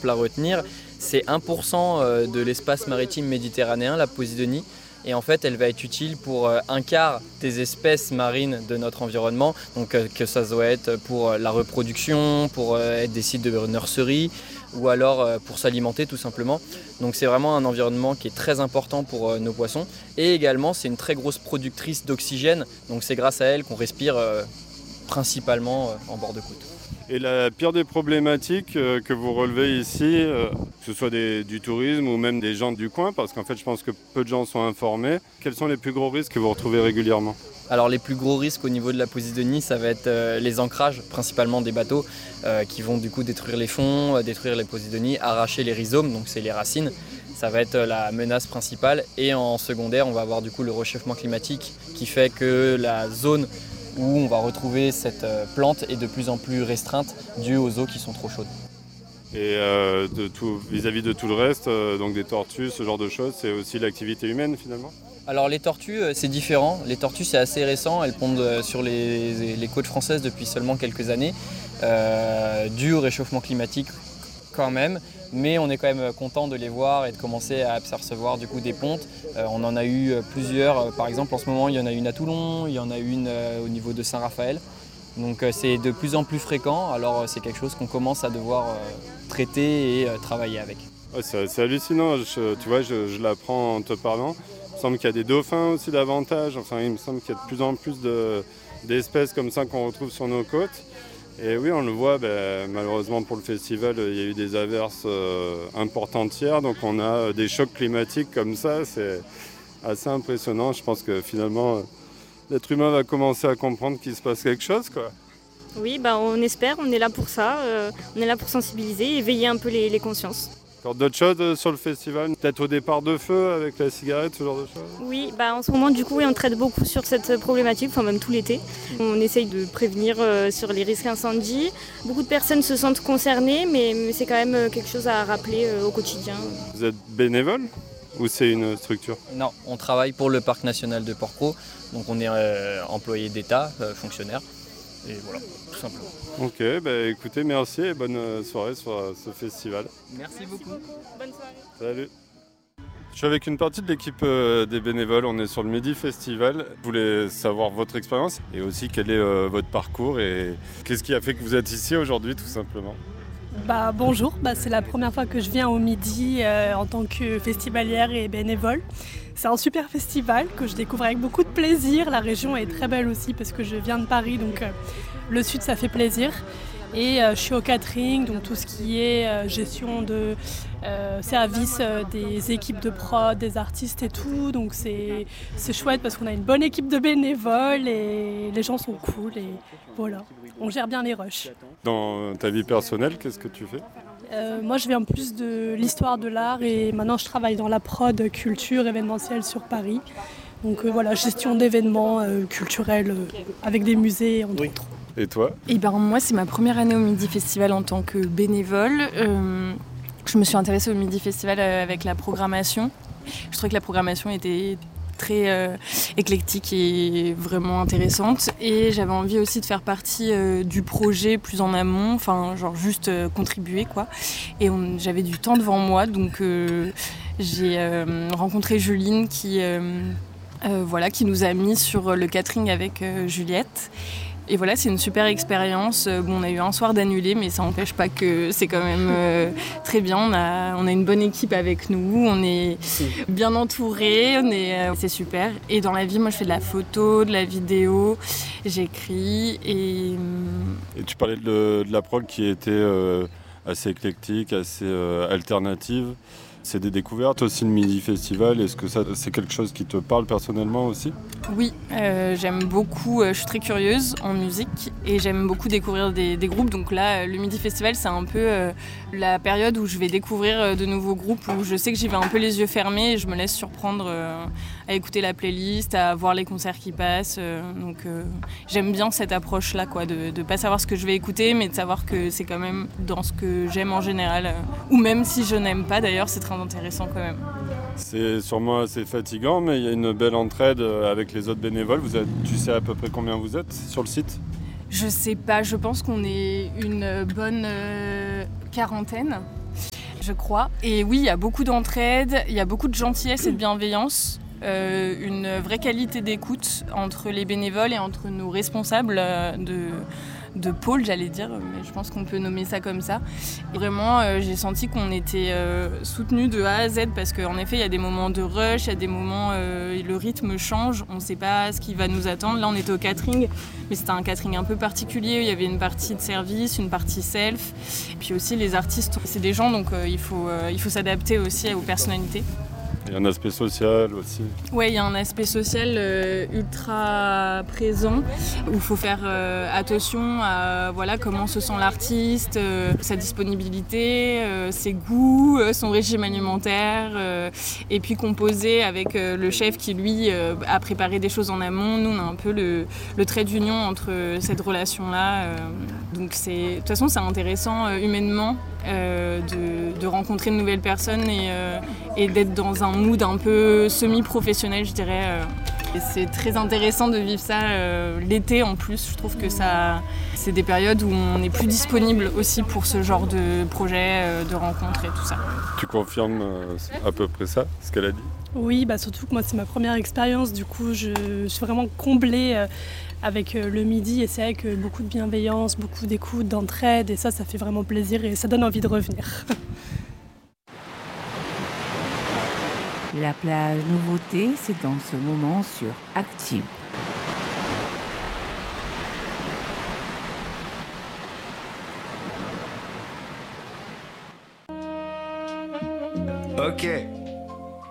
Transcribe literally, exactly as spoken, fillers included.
simple à retenir, c'est un pour cent de l'espace maritime méditerranéen, la Posidonie. Et en fait, elle va être utile pour un quart des espèces marines de notre environnement. Donc que ça doit être pour la reproduction, pour être des sites de nurserie ou alors pour s'alimenter tout simplement. Donc c'est vraiment un environnement qui est très important pour nos poissons. Et également, c'est une très grosse productrice d'oxygène. Donc c'est grâce à elle qu'on respire principalement en bord de côte. Et la pire des problématiques euh, que vous relevez ici, euh, que ce soit des, du tourisme ou même des gens du coin, parce qu'en fait je pense que peu de gens sont informés, quels sont les plus gros risques que vous retrouvez régulièrement ? Alors les plus gros risques au niveau de la Posidonie, ça va être euh, les ancrages, principalement des bateaux, euh, qui vont du coup détruire les fonds, euh, détruire les Posidonies, arracher les rhizomes, donc c'est les racines. Ça va être la menace principale. Et en secondaire, on va avoir du coup le réchauffement climatique qui fait que la zone où on va retrouver cette plante est de plus en plus restreinte due aux eaux qui sont trop chaudes. Et euh, de tout, vis-à-vis de tout le reste, euh, donc des tortues, ce genre de choses, c'est aussi l'activité humaine finalement ? Alors les tortues, c'est différent. Les tortues, c'est assez récent. Elles pondent sur les, les côtes françaises depuis seulement quelques années, euh, dû au réchauffement climatique quand même. Mais on est quand même content de les voir et de commencer à apercevoir du coup des pontes. Euh, on en a eu plusieurs. Par exemple, en ce moment, il y en a une à Toulon, il y en a une euh, au niveau de Saint-Raphaël. Donc euh, c'est de plus en plus fréquent. Alors c'est quelque chose qu'on commence à devoir euh, traiter et euh, travailler avec. Ouais, c'est, c'est hallucinant. Je, tu vois, je, je l'apprends en te parlant. Il me semble qu'il y a des dauphins aussi davantage. Enfin, il me semble qu'il y a de plus en plus de, d'espèces comme ça qu'on retrouve sur nos côtes. Et oui, on le voit, ben, malheureusement pour le festival, il y a eu des averses euh, importantes hier, donc on a des chocs climatiques comme ça, c'est assez impressionnant. Je pense que finalement, l'être humain va commencer à comprendre qu'il se passe quelque chose, quoi. Oui, bah, on espère, on est là pour ça, euh, on est là pour sensibiliser et éveiller un peu les, les consciences. Encore d'autres choses sur le festival ? Peut-être au départ de feu avec la cigarette, ce genre de choses ? Oui, bah en ce moment du coup on traite beaucoup sur cette problématique, enfin même tout l'été. On essaye de prévenir euh, sur les risques incendies. Beaucoup de personnes se sentent concernées, mais, mais c'est quand même quelque chose à rappeler euh, au quotidien. Vous êtes bénévole ou c'est une structure ? Non, on travaille pour le parc national de Porquerolles, donc on est euh, employé d'État, euh, fonctionnaire, et voilà, tout simplement. Ok, bah écoutez, merci et bonne soirée sur ce festival. Merci beaucoup. Bonne soirée. Salut. Je suis avec une partie de l'équipe euh, des bénévoles, on est sur le Midi Festival. Je voulais savoir votre expérience et aussi quel est euh, votre parcours et qu'est-ce qui a fait que vous êtes ici aujourd'hui tout simplement. Bah, bonjour, bah, c'est la première fois que je viens au Midi euh, en tant que festivalière et bénévole. C'est un super festival que je découvre avec beaucoup de plaisir. La région est très belle aussi parce que je viens de Paris, donc euh, le sud ça fait plaisir. Et euh, je suis au catering, donc tout ce qui est euh, gestion de euh, service euh, des équipes de prod, des artistes et tout. Donc c'est, c'est chouette parce qu'on a une bonne équipe de bénévoles et les gens sont cool et voilà, on gère bien les rushs. Dans ta vie personnelle, qu'est-ce que tu fais ? Euh, moi, je viens plus de l'histoire de l'art et maintenant je travaille dans la prod culture événementielle sur Paris. Donc euh, voilà, gestion d'événements euh, culturels euh, avec des musées entre autres. Et toi ? Et ben moi, c'est ma première année au Midi Festival en tant que bénévole. Euh, je me suis intéressée au Midi Festival avec la programmation. Je trouvais que la programmation était très euh, éclectique et vraiment intéressante. Et j'avais envie aussi de faire partie euh, du projet plus en amont, enfin genre juste euh, contribuer quoi. Et on, j'avais du temps devant moi, donc euh, j'ai euh, rencontré Juline qui, euh, euh, voilà, qui nous a mis sur le catering avec euh, Juliette. Et voilà, c'est une super expérience. Bon, on a eu un soir d'annulé, mais ça n'empêche pas que c'est quand même euh, très bien. On a, on a une bonne équipe avec nous, on est bien entourés, on est, euh, c'est super. Et dans la vie, moi, je fais de la photo, de la vidéo, j'écris et... Et tu parlais de, de la prog qui était euh, assez éclectique, assez euh, alternative. C'est des découvertes aussi, le Midi Festival. Est-ce que ça, c'est quelque chose qui te parle personnellement aussi ? Oui, euh, j'aime beaucoup, euh, je suis très curieuse en musique et j'aime beaucoup découvrir des, des groupes. Donc là, le Midi Festival, c'est un peu euh, la période où je vais découvrir euh, de nouveaux groupes, où je sais que j'y vais un peu les yeux fermés et je me laisse surprendre euh, à écouter la playlist, à voir les concerts qui passent. Euh, donc euh, j'aime bien cette approche-là, quoi, de ne pas savoir ce que je vais écouter, mais de savoir que c'est quand même dans ce que j'aime en général. Euh, ou même si je n'aime pas, d'ailleurs, c'est très intéressant quand même. C'est sûrement assez fatigant, mais il y a une belle entraide avec les autres bénévoles. Vous êtes, tu sais à peu près combien vous êtes sur le site ? Je sais pas, je pense qu'on est une bonne euh, quarantaine. je crois. Et oui, il y a beaucoup d'entraide, il y a beaucoup de gentillesse et de bienveillance. Euh, une vraie qualité d'écoute entre les bénévoles et entre nos responsables de, de pôle, j'allais dire, mais je pense qu'on peut nommer ça comme ça. Et vraiment, euh, j'ai senti qu'on était euh, soutenus de A à Z parce qu'en effet, il y a des moments de rush, il y a des moments euh, le rythme change, on ne sait pas ce qui va nous attendre. Là, on était au catering, mais c'était un catering un peu particulier. Il y avait une partie de service, une partie self, et puis aussi les artistes, c'est des gens, donc euh, il faut, euh, il faut s'adapter aussi aux personnalités. Il y a un aspect social aussi. Oui, il y a un aspect social euh, ultra présent où il faut faire euh, attention à voilà, comment se sent l'artiste, euh, sa disponibilité, euh, ses goûts, euh, son régime alimentaire euh, et puis composer avec euh, le chef qui lui euh, a préparé des choses en amont. Nous, on a un peu le, le trait d'union entre cette relation-là. Euh, donc c'est, de toute façon, c'est intéressant euh, humainement euh, de, de rencontrer de nouvelles personnes et, euh, et d'être dans un mood un peu semi-professionnel, je dirais. Et c'est très intéressant de vivre ça euh, l'été en plus. Je trouve que ça, c'est des périodes où on est plus disponible aussi pour ce genre de projet, euh, de rencontres et tout ça. Tu confirmes euh, à peu près ça, ce qu'elle a dit ? Oui, bah surtout que moi c'est ma première expérience, du coup je, je suis vraiment comblée euh, avec euh, le midi et c'est vrai que beaucoup de bienveillance, beaucoup d'écoute, d'entraide et ça, ça fait vraiment plaisir et ça donne envie de revenir. La plage nouveauté, c'est dans ce moment sur Active. Ok.